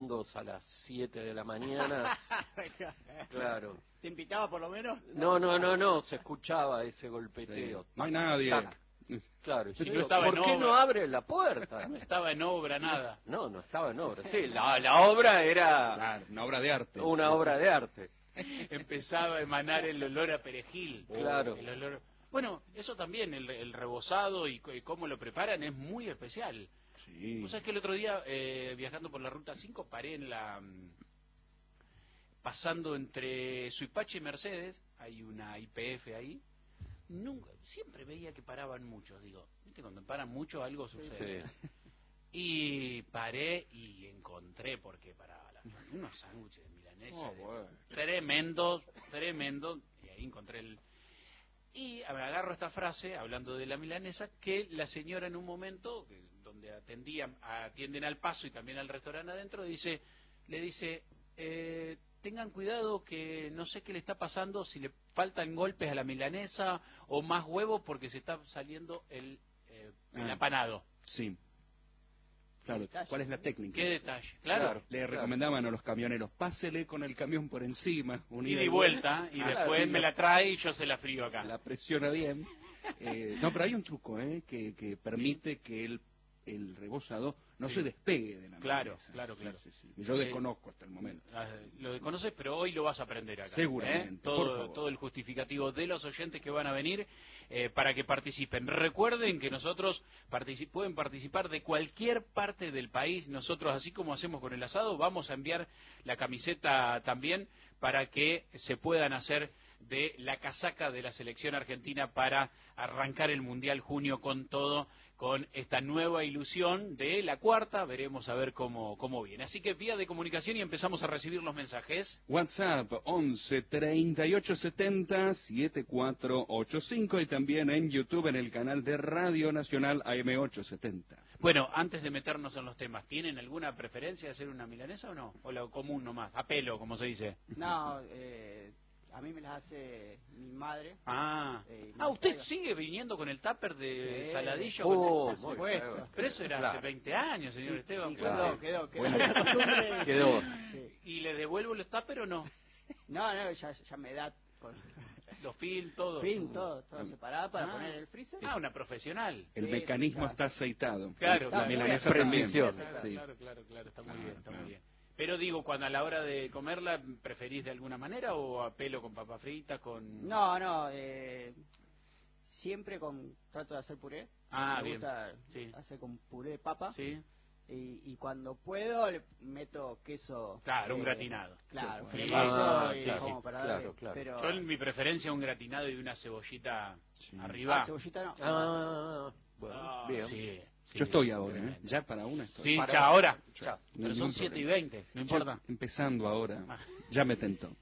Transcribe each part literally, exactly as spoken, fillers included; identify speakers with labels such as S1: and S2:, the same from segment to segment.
S1: domingos a las siete de la mañana. Claro.
S2: ¿Te invitaba por lo menos?
S1: No, no, no, no, se escuchaba ese golpeteo.
S3: Sí. No hay nadie.
S1: Claro,
S4: Sí,
S1: yo
S4: no
S1: digo,
S4: estaba
S1: ¿por
S4: en
S1: qué
S4: obra.
S1: no abre la puerta?
S4: No estaba en obra nada.
S1: No, no estaba en obra. Sí, la, la obra era
S3: Claro, una obra de arte.
S1: una obra de arte.
S4: Empezaba a emanar el olor a perejil.
S1: Claro.
S4: El olor... Bueno, eso también, el, el rebozado y, y cómo lo preparan es muy especial.
S3: Sí.
S4: Vos sabés que el otro día, eh, viajando por la Ruta cinco, paré en la... pasando entre Suipacha y Mercedes, hay una I P F ahí. Nunca, siempre veía que paraban muchos, digo, ¿viste? Cuando paran mucho algo sucede.
S1: Sí.
S4: Y paré y encontré por qué paraba la unos sándwiches de milanesa
S3: Oh, bueno.
S4: tremendos, tremendos, y ahí encontré el... Y me agarro esta frase, hablando de la milanesa, que la señora en un momento, que, donde atendían, atienden al paso y también al restaurante adentro, dice, le dice, eh, tengan cuidado que no sé qué le está pasando, si le faltan golpes a la milanesa o más huevos porque se está saliendo el, eh, el
S3: Ah.
S4: apanado.
S3: Sí. Claro, ¿cuál es la técnica?
S4: ¿Qué detalle? Claro.
S1: Claro.
S3: Le recomendaban a los camioneros, pásele con el camión por encima. un
S4: Ida y vuelta, y
S3: Ah,
S4: después
S3: sí,
S4: me la trae y yo se la frío acá.
S3: La presiona bien. Eh, no, pero hay un truco eh, que, que permite que el, el rebozado no
S4: Sí.
S3: se despegue de la
S4: Claro,
S3: milanesa.
S4: claro,
S3: Sí,
S4: claro.
S3: sí, sí. Yo
S4: Eh,
S3: desconozco hasta el momento.
S4: Ah, Lo conoces, pero hoy lo vas a aprender acá.
S3: Seguramente,
S4: ¿eh?
S3: por
S4: Todo,
S3: favor.
S4: todo el justificativo de los oyentes que van a venir eh, para que participen. Recuerden que nosotros partici- pueden participar de cualquier parte del país. Nosotros, así como hacemos con el asado, vamos a enviar la camiseta también para que se puedan hacer de la casaca de la selección argentina para arrancar el Mundial junio con todo, con esta nueva ilusión de la cuarta. Veremos a ver cómo, cómo viene. Así que vía de comunicación y empezamos a recibir los mensajes.
S3: WhatsApp once treinta y ocho setenta setenta y cuatro ochenta y cinco y también en YouTube en el canal de Radio Nacional A M ochocientos setenta.
S4: Bueno, antes de meternos en los temas, ¿tienen alguna preferencia de hacer una milanesa o no? ¿O la común nomás? A pelo, como se dice.
S2: No, eh, a mí me las hace mi madre.
S4: Ah,
S2: Eh,
S4: ah ¿usted sigue viniendo con el tupper de
S2: Sí.
S4: saladillo?
S1: Oh,
S2: por
S1: muy
S2: supuesto.
S1: bien.
S4: Pero eso era
S1: Claro.
S4: hace veinte años, señor Esteban.
S2: Y
S1: Claro.
S2: quedó, quedó, quedó.
S3: Bueno.
S2: la costumbre.
S1: Quedó.
S2: Sí.
S4: ¿Y le devuelvo los tupper o no?
S2: No, no, ya, ya me da con
S4: Los film, todo.
S2: fin, todo, todo separado para
S4: Ah.
S2: poner en el freezer.
S4: Ah, una profesional.
S3: El
S2: Sí,
S3: mecanismo
S2: sí,
S3: está aceitado.
S4: Claro,
S3: La
S4: claro.
S3: milanesa
S1: Muy
S3: también.
S1: precisión.
S4: Claro,
S3: Sí.
S4: claro, claro, claro, está muy
S3: Claro,
S4: bien, está
S3: claro.
S4: muy bien. Pero digo, cuando a la hora de comerla, ¿preferís de alguna manera o a pelo con papa frita, con...?
S2: No, no, eh, siempre con trato de hacer puré.
S4: Ah,
S2: me
S4: bien.
S2: gusta
S4: Sí.
S2: hacer con puré de papa.
S4: Sí,
S2: Y, y cuando puedo le meto queso.
S4: claro, un
S2: eh,
S4: gratinado.
S2: Claro,
S4: Sí.
S2: cremoso
S1: Ah,
S2: y
S1: claro,
S2: como para
S1: claro,
S2: darle-
S1: claro.
S2: Pero,
S4: Yo en mi preferencia un gratinado y una cebollita
S3: Sí.
S4: arriba.
S2: ah, cebollita no.
S1: Ah, bueno,
S4: Ah,
S1: bien.
S4: sí, sí,
S3: Yo estoy ahora, ¿eh?
S4: tremendo.
S3: ya para una estoy.
S4: Sí,
S1: Para-
S4: ya ahora.
S1: Ya.
S4: Pero
S3: Ningún
S4: son siete y
S3: problema.
S4: veinte, no importa.
S3: Yo, empezando ahora,
S4: Ah.
S3: ya me tentó.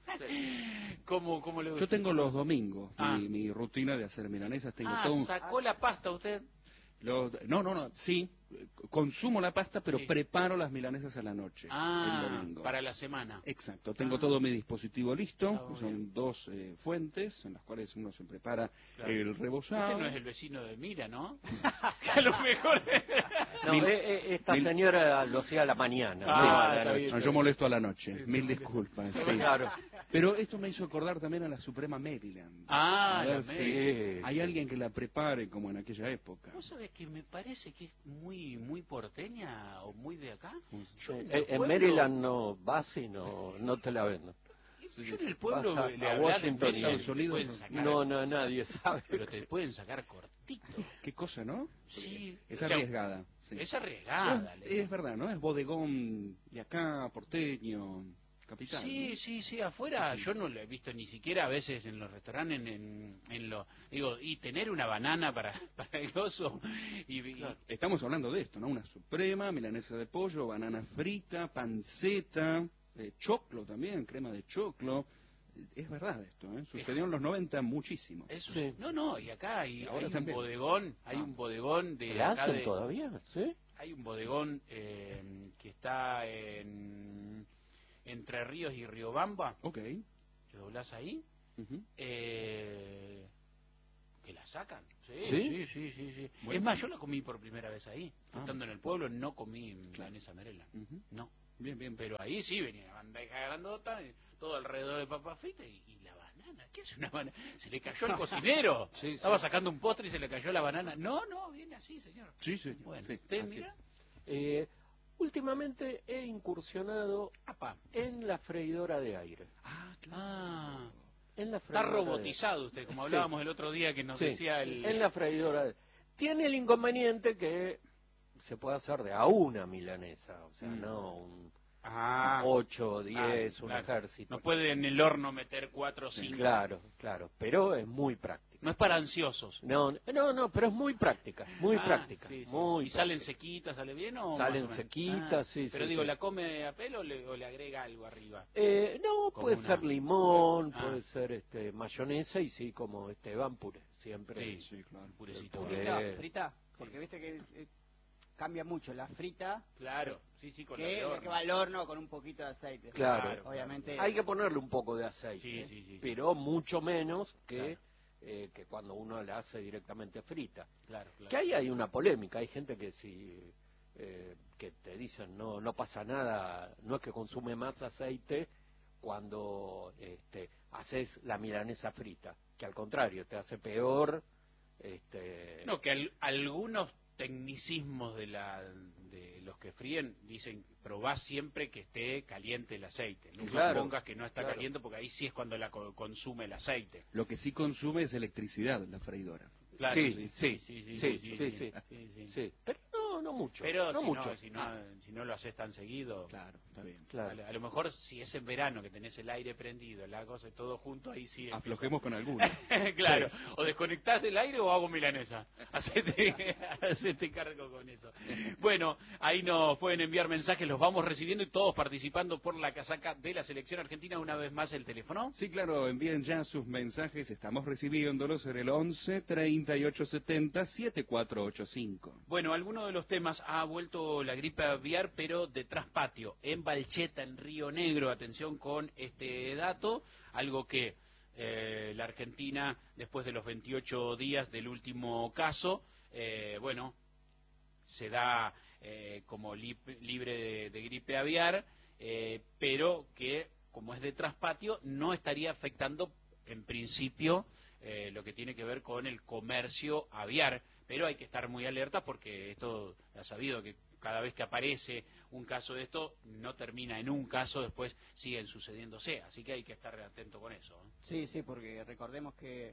S4: ¿Cómo, cómo le gusta?
S3: Yo tengo los domingos,
S4: Ah.
S3: mi, mi rutina de hacer milanesas, tengo
S4: Ah,
S3: todo un...
S4: sacó la pasta usted.
S3: los- no, no, no, sí, eh, consumo la pasta, pero
S4: Sí.
S3: preparo las milanesas a la noche, el
S4: Ah,
S3: domingo.
S4: para la semana.
S3: Exacto, tengo
S4: Ah.
S3: todo mi dispositivo listo,
S4: Está muy
S3: son
S4: bien.
S3: dos eh, fuentes en las cuales uno se prepara
S4: Claro.
S3: el rebozado.
S4: Usted no es el vecino de Mira, ¿no? Que a lo mejor...
S1: No,
S3: Mil-
S1: eh, eh, esta
S3: mil-
S1: señora lo hacía a la mañana.
S4: Ah,
S1: no a la
S4: está
S1: noche.
S4: bien.
S3: No, yo molesto a la noche, mil disculpas. sí.
S1: Claro.
S3: Pero esto me hizo acordar también a la Suprema Maryland.
S4: Ah,
S3: A
S4: la
S3: ver si
S1: Maryland.
S3: hay
S1: Sí,
S3: alguien que la prepare como en aquella época.
S4: ¿Vos sabés que me parece que es muy muy porteña o muy de acá? Yo
S1: Eh,
S4: en el
S1: en
S4: pueblo-
S1: Maryland no vas y no, no te la venden.
S4: Yo en el pueblo
S1: Vas a-
S4: le
S1: a
S4: hablás
S1: Washington
S4: de
S1: y
S4: Estados
S3: Estados
S4: Unidos.
S3: Unidos,
S4: Sacar,
S1: No, no, nadie sabe.
S4: Pero te pueden sacar cortito.
S3: Qué cosa, ¿no?
S4: Sí.
S3: Es
S4: O sea,
S3: arriesgada. sí.
S4: Es arriesgada.
S3: Pero
S4: le-
S3: es, es verdad, ¿no? Es bodegón de acá, porteño, capital.
S4: Sí,
S3: ¿no?
S4: sí, sí, afuera yo no lo he visto ni siquiera a veces en los restaurantes, en, en, en lo, digo, y tener una banana para, para el oso, y, y-
S3: Estamos hablando de esto, ¿no? Una suprema, milanesa de pollo, banana frita, panceta, eh, choclo también, crema de choclo. Eh, Es verdad esto, ¿eh? Sucedió en los noventa muchísimo.
S4: eso,
S1: Sí.
S4: no, no, y acá hay,
S3: Y ahora
S4: hay un
S3: también.
S4: bodegón, hay
S3: Ah.
S4: un bodegón de
S1: ¿La
S4: acá
S1: hacen
S4: de-
S1: todavía? ¿Sí?
S4: hay un bodegón eh, que está en Entre Ríos y Riobamba,
S3: Ok.
S4: que doblás ahí,
S3: Ujú.
S4: eh, que la sacan. Sí,
S1: ¿Sí?
S4: sí, sí, sí. sí.
S3: Bueno,
S4: es más,
S3: sí.
S4: yo la comí por primera vez ahí.
S3: Ah.
S4: Estando en el pueblo, no comí
S3: Claro.
S4: milanesa Merela.
S3: Ujú.
S4: No,
S3: Bien, bien.
S4: Pero ahí sí venía una bandeja grandota, todo alrededor de papas fritas y, y la banana. ¿Qué es una banana? Se le cayó al cocinero.
S3: Sí, sí.
S4: Estaba sacando un postre y se le cayó la banana. No, no, viene así, señor.
S3: Sí, sí.
S4: Bueno,
S3: sí,
S4: ¿usted
S3: así
S4: mira?
S3: es.
S1: Eh, últimamente he incursionado
S4: Apa.
S1: en la freidora de aire.
S3: Ah, claro.
S4: Ah,
S1: En la
S4: está
S1: freidora de-
S4: robotizado usted, como
S1: Sí.
S4: hablábamos el otro día que nos
S1: Sí,
S4: decía el...
S1: en la freidora. de- Tiene el inconveniente que se puede hacer de a una milanesa, o sea,
S3: Mm.
S1: no un
S4: Ah,
S1: ocho, diez,
S4: ah,
S1: un
S4: claro.
S1: ejército.
S4: No puede en el horno meter cuatro o cinco.
S1: Claro, claro, pero es muy práctica.
S4: No es para ansiosos.
S1: No, no, no, pero es muy práctica, muy
S4: Ah,
S1: práctica.
S4: sí, sí.
S1: Muy
S4: ¿Y salen
S1: práctica.
S4: sequitas, sale bien o
S1: Salen
S4: más o menos?
S1: sequitas,
S4: Ah,
S1: sí,
S4: Pero
S1: sí,
S4: digo,
S1: sí.
S4: ¿la come a pelo o le, o le agrega algo arriba?
S1: Eh, no,
S4: Como
S1: puede
S4: una-
S1: ser limón,
S4: Ah.
S1: puede ser este mayonesa y sí, como Esteban puré, siempre.
S4: Sí.
S3: Sí, claro.
S4: Purecito.
S1: Puré.
S2: Frita, frita, porque viste que eh, cambia mucho la frita
S4: Claro, sí, sí, con la de
S2: que la
S4: horno.
S2: que va al horno con un poquito de aceite.
S1: Claro.
S2: Obviamente.
S1: Hay que ponerle un poco de aceite,
S4: Sí, sí, sí, sí.
S1: pero mucho menos que,
S4: Claro.
S1: eh, que cuando uno la hace directamente frita.
S4: Claro, claro.
S1: Que ahí hay una polémica, hay gente que si eh, que te dicen no no pasa nada, no es que consume más aceite cuando este, haces la milanesa frita, que al contrario te hace peor. Este,
S4: No, que al- algunos tecnicismos de la de los que fríen dicen probá siempre que esté caliente el aceite. Nunca
S1: Claro,
S4: pongas que no está
S1: claro.
S4: caliente porque ahí sí es cuando la co- consume el aceite.
S3: Lo que sí consume es electricidad, la freidora.
S4: Claro,
S1: Sí,
S4: sí,
S1: sí,
S4: sí,
S1: sí,
S4: sí,
S1: sí,
S4: sí,
S1: sí,
S4: sí, sí.
S1: sí, pero no, no mucho,
S4: Pero
S1: no
S4: si,
S1: mucho.
S4: no, si, no, si no lo haces tan seguido,
S3: Claro, está bien.
S1: Claro.
S4: a, lo- a lo mejor si es en verano que tenés el aire prendido, la cosa y todo junto, ahí sí. empieza.
S3: Aflojemos con algunos.
S4: Claro, o desconectás el aire o hago milanesa. Hacete, hacete cargo con eso. Bueno, ahí nos pueden enviar mensajes, los vamos recibiendo y todos participando por la casaca de la selección argentina. Una vez más el teléfono.
S3: Sí, claro, envíen ya sus mensajes, estamos recibiéndolos en el once, treinta y ocho setenta, setenta y cuatro ochenta y cinco.
S4: Bueno, alguno de los temas ha vuelto la gripe aviar, pero de traspatio, en Balcheta, en Río Negro. Atención con este dato, algo que eh, la Argentina, después de los veintiocho días del último caso, eh, bueno, se da eh, como li- libre de, de gripe aviar, eh, pero que, como es de traspatio, no estaría afectando, en principio, eh, lo que tiene que ver con el comercio aviar. Pero hay que estar muy alerta porque esto ha sabido que cada vez que aparece un caso de esto, no termina en un caso, después siguen sucediéndose. Así que hay que estar atento con eso, ¿eh?
S2: Sí, sí, porque recordemos que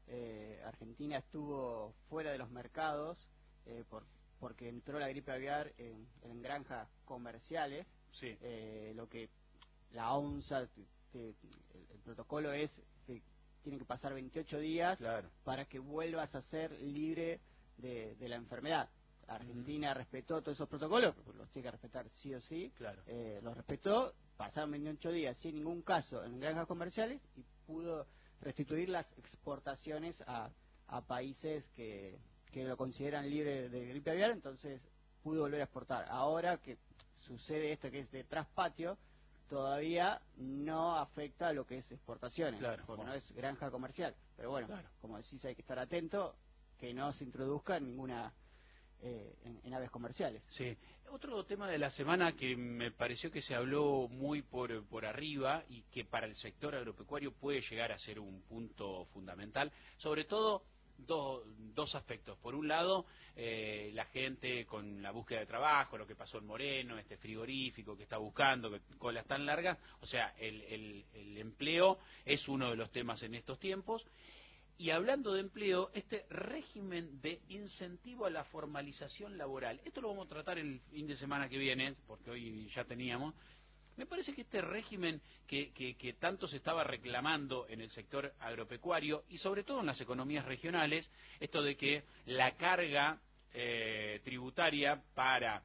S2: eh, Argentina estuvo fuera de los mercados eh, por, porque entró la gripe aviar en, en granjas comerciales.
S4: Sí.
S2: Eh, lo que la ONSA, te- te- el, el protocolo es que tiene que pasar veintiocho días
S4: Claro.
S2: para que vuelvas a ser libre de, de la enfermedad. Argentina respetó todos esos protocolos, porque los tiene que respetar sí o sí.
S4: Claro.
S2: Eh, los respetó, pasaron veintiocho días sin ningún caso en granjas comerciales y pudo restituir las exportaciones a, a países que, que lo consideran libre de gripe aviar, entonces pudo volver a exportar. Ahora que sucede esto que es de traspatio, todavía no afecta a lo que es exportaciones,
S4: Claro,
S2: porque
S4: bueno.
S2: no es granja comercial. Pero bueno,
S4: Claro.
S2: como decís, hay que estar atento que no se introduzca en ninguna eh, en, en aves comerciales.
S4: Sí. Otro tema de la semana que me pareció que se habló muy por, por arriba y que para el sector agropecuario puede llegar a ser un punto fundamental, sobre todo dos, dos aspectos. Por un lado, eh, la gente con la búsqueda de trabajo, lo que pasó en Moreno, este frigorífico que está buscando, que colas tan largas, o sea, el, el, el empleo es uno de los temas en estos tiempos. Y hablando de empleo, este régimen de incentivo a la formalización laboral, esto lo vamos a tratar el fin de semana que viene, porque hoy ya teníamos. Me parece que este régimen que, que, que tanto se estaba reclamando en el sector agropecuario y sobre todo en las economías regionales, esto de que la carga eh, tributaria para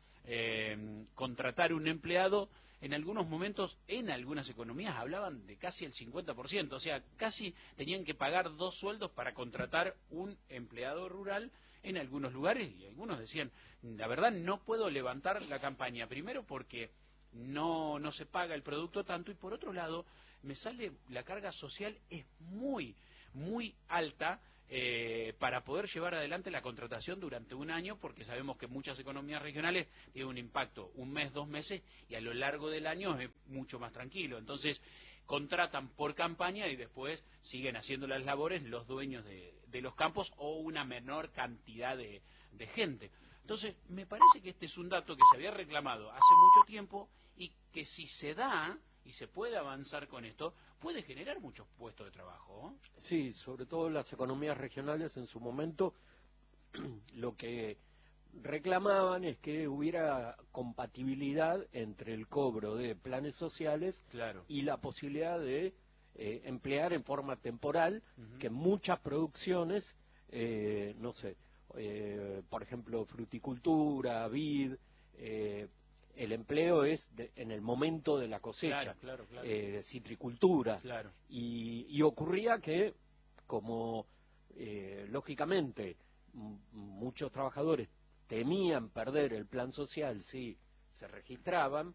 S4: eh, contratar un empleado, en algunos momentos, en algunas economías, hablaban de casi el cincuenta por ciento, o sea, casi tenían que pagar dos sueldos para contratar un empleado rural en algunos lugares, y algunos decían, la verdad no puedo levantar la campaña, primero porque no, no se paga el producto tanto, y por otro lado, me sale, la carga social es muy, muy alta eh, para poder llevar adelante la contratación durante un año, porque sabemos que muchas economías regionales tienen un impacto un mes, dos meses, y a lo largo del año es mucho más tranquilo. Entonces, contratan por campaña y después siguen haciendo las labores los dueños de, de los campos o una menor cantidad de, de gente. Entonces, me parece que este es un dato que se había reclamado hace mucho tiempo y que si se da y se puede avanzar con esto, puede generar muchos puestos de trabajo.
S1: Sí, sobre todo las economías regionales en su momento lo que reclamaban es que hubiera compatibilidad entre el cobro de planes sociales
S4: Claro.
S1: y la posibilidad de eh, emplear en forma temporal,
S4: Uh-huh.
S1: que muchas producciones, eh, no sé, eh, por ejemplo, fruticultura, vid, eh, el empleo es de, en el momento de la cosecha,
S4: Claro, claro, claro.
S1: Eh, citricultura,
S4: Claro.
S1: y, y ocurría que, como eh, lógicamente m- muchos trabajadores temían perder el plan social si se registraban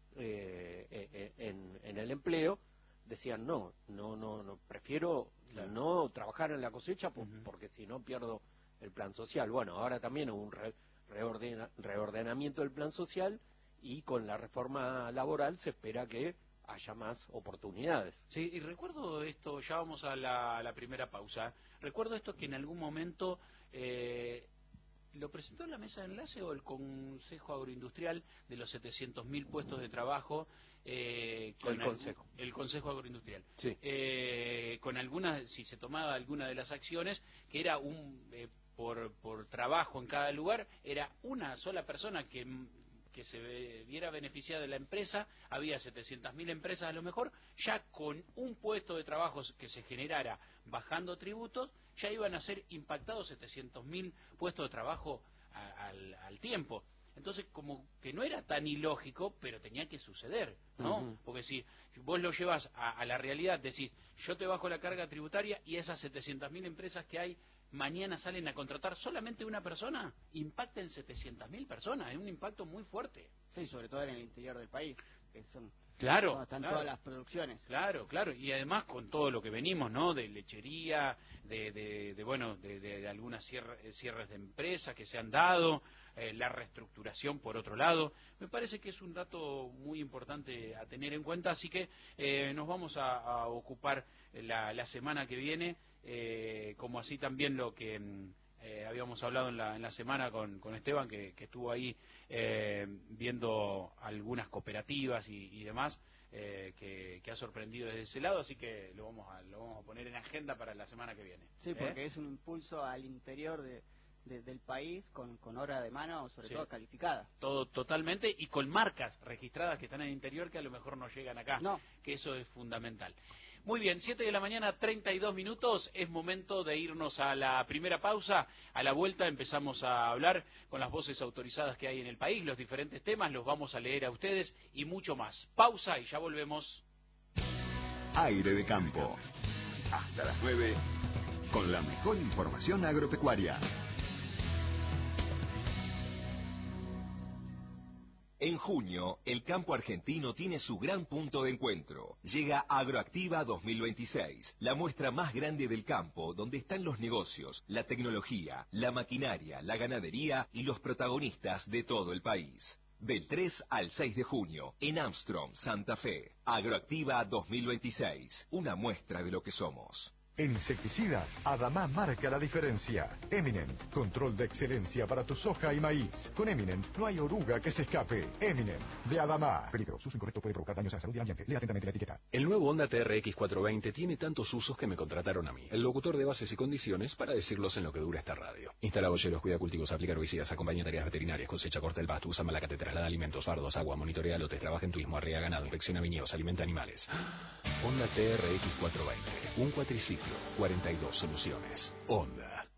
S1: eh, eh, en, en el empleo, decían no, no, no, no prefiero
S4: Claro.
S1: no trabajar en la cosecha por-
S4: Uh-huh.
S1: porque si no pierdo el plan social. Bueno, ahora también hubo un re- reordena- reordenamiento del plan social y con la reforma laboral se espera que haya más oportunidades.
S4: Sí, y recuerdo esto, ya vamos a la, a la primera pausa, recuerdo esto que en algún momento eh, lo presentó en la mesa de enlace o el Consejo Agroindustrial de los setecientos mil puestos de trabajo. Eh, con
S1: El
S4: algún-
S1: Consejo.
S4: el Consejo Agroindustrial.
S1: Sí.
S4: Eh, con algunas, si se tomaba alguna de las acciones, que era un, eh, por, por trabajo en cada lugar, era una sola persona que que se viera beneficiada de la empresa, había setecientas mil empresas a lo mejor, ya con un puesto de trabajo que se generara bajando tributos, ya iban a ser impactados setecientos mil puestos de trabajo a, al, al tiempo. Entonces, como que no era tan ilógico, pero tenía que suceder, ¿no?
S1: Uh-huh.
S4: Porque si vos lo llevas a, a la realidad, decís, yo te bajo la carga tributaria y esas setecientas mil empresas que hay mañana salen a contratar solamente una persona, impacta en setecientas mil personas, es un impacto muy fuerte.
S2: Sí, sobre todo en el interior del país, que son
S4: Claro,
S2: donde están
S4: claro.
S2: todas las producciones.
S4: Claro, claro, y además con todo lo que venimos, ¿no? De lechería, de, de, de bueno, de, de, de algunas cierre, cierres de empresas que se han dado, eh, la reestructuración por otro lado. Me parece que es un dato muy importante a tener en cuenta, así que eh, nos vamos a, a ocupar la, la semana que viene, eh, como así también lo que eh, habíamos hablado en la, en la semana con, con Esteban, que, que estuvo ahí eh, viendo algunas cooperativas y, y demás. Eh, que, que ha sorprendido desde ese lado, así que lo vamos a, lo vamos a poner en agenda para la semana que viene.
S2: Sí,
S4: ¿Eh?
S2: porque es un impulso al interior de, de- del país con, con hora de mano, sobre
S4: Sí.
S2: todo calificada.
S4: Todo totalmente, y con marcas registradas que están en el interior que a lo mejor no llegan acá,
S2: No.
S4: que eso es fundamental. Muy bien, siete de la mañana, treinta y dos minutos, es momento de irnos a la primera pausa. A la vuelta empezamos a hablar con las voces autorizadas que hay en el país, los diferentes temas, los vamos a leer a ustedes y mucho más. Pausa y ya volvemos.
S5: Aire de Campo. Hasta las nueve, con la mejor información agropecuaria. En junio, el campo argentino tiene su gran punto de encuentro. Llega Agroactiva dos mil veintiséis, la muestra más grande del campo, donde están los negocios, la tecnología, la maquinaria, la ganadería y los protagonistas de todo el país. Del tres al seis de junio, en Armstrong, Santa Fe. Agroactiva dos mil veintiséis, una muestra de lo que somos.
S6: En insecticidas, Adamá marca la diferencia. Eminent, control de excelencia para tu soja y maíz. Con Eminent no hay oruga que se escape. Eminent, de Adamá. Peligro, su uso incorrecto puede provocar daños a la salud y al ambiente. Lea atentamente la etiqueta.
S7: El nuevo Honda T R X cuatrocientos veinte tiene tantos usos que me contrataron a mí, el locutor de bases y condiciones, para decirlos en lo que dura esta radio. Instala boyeros, cuida cultivos, aplica herbicidas, acompaña tareas veterinarias, cosecha, corta el pasto, usa malacate, traslada alimentos, fardos, agua, monitorea lotes, trabaja en turismo, arriega ganado, inspecciona viñedos, alimenta animales. Honda T R X cuatrocientos veinte, un cuatriciclo, cuarenta y dos soluciones. Honda.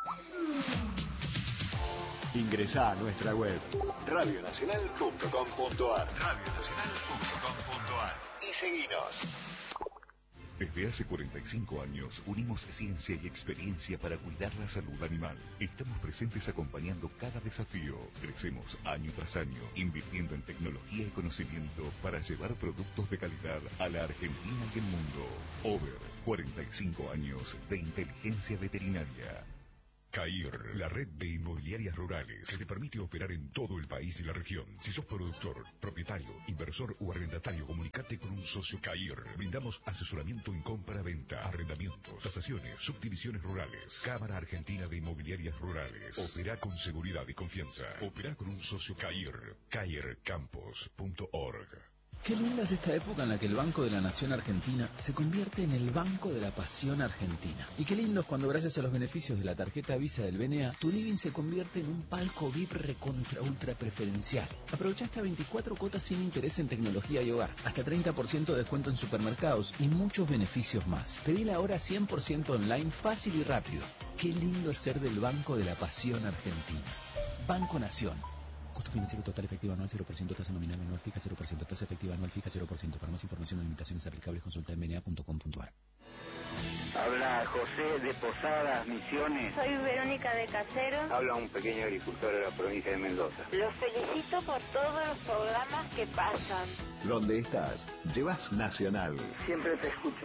S5: Ingresá a nuestra web radio nacional punto com punto ar radio nacional punto com punto ar y seguinos.
S8: Desde hace cuarenta y cinco años unimos ciencia y experiencia para cuidar la salud animal. Estamos presentes acompañando cada desafío. Crecemos año tras año, invirtiendo en tecnología y conocimiento para llevar productos de calidad a la Argentina y el mundo. Over, cuarenta y cinco años de inteligencia veterinaria.
S6: CAIR, la red de inmobiliarias rurales que te permite operar en todo el país y la región. Si sos productor, propietario, inversor o arrendatario, comunicate con un socio CAIR. Brindamos asesoramiento en compra-venta, arrendamientos, tasaciones, subdivisiones rurales. Cámara Argentina de Inmobiliarias Rurales. Opera con seguridad y confianza. Opera con un socio CAIR. cair campos punto org.
S9: Qué linda es esta época en la que el Banco de la Nación Argentina se convierte en el Banco de la Pasión Argentina. Y qué lindo es cuando gracias a los beneficios de la tarjeta Visa del B N A, tu living se convierte en un palco V I P recontra ultra preferencial. Aprovecha hasta veinticuatro cuotas sin interés en tecnología y hogar, hasta treinta por ciento de descuento en supermercados y muchos beneficios más. Pedila ahora cien por ciento online, fácil y rápido. Qué lindo es ser del Banco de la Pasión Argentina. Banco Nación. Costo financiero total efectivo anual cero por ciento, tasa nominal anual fija cero por ciento, tasa efectiva anual fija cero por ciento. Para más información o limitaciones aplicables consulta en b n a punto com punto a r.
S10: Habla José de Posadas, Misiones.
S11: Soy Verónica de Casero.
S10: Habla un pequeño agricultor de la provincia de Mendoza.
S11: Los felicito por todos los programas que pasan.
S12: ¿Dónde estás? Llevas Nacional.
S10: Siempre te escucho.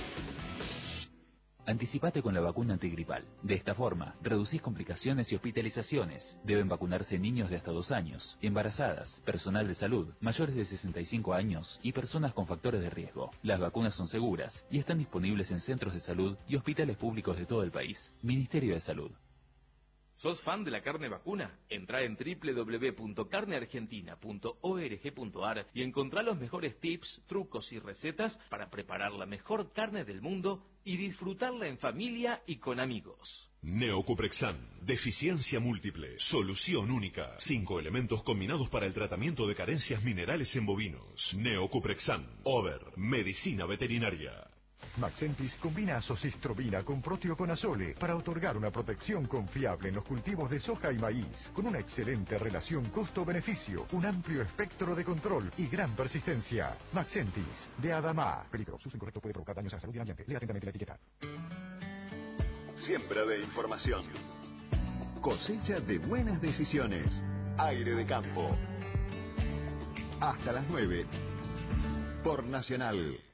S13: Anticipate con la vacuna antigripal. De esta forma, reducís complicaciones y hospitalizaciones. Deben vacunarse niños de hasta dos años, embarazadas, personal de salud, mayores de sesenta y cinco años y personas con factores de riesgo. Las vacunas son seguras y están disponibles en centros de salud y hospitales públicos de todo el país. Ministerio de Salud.
S14: ¿Sos fan de la carne vacuna? Entrá en doble u doble u doble u punto carne argentina punto org punto a r y encontrá los mejores tips, trucos y recetas para preparar la mejor carne del mundo y disfrutarla en familia y con amigos.
S15: Neocuprexan, deficiencia múltiple, solución única. Cinco elementos combinados para el tratamiento de carencias minerales en bovinos. Neocuprexan, Over, medicina veterinaria.
S6: Maxentis combina azocistrobina con proteoconazole para otorgar una protección confiable en los cultivos de soja y maíz, con una excelente relación costo-beneficio, un amplio espectro de control y gran persistencia. Maxentis, de Adama. Peligro, su uso incorrecto puede provocar daños a la salud y al ambiente. Lea atentamente la etiqueta.
S12: Siembra de información. Cosecha de buenas decisiones. Aire de campo. Hasta las nueve. Por Nacional.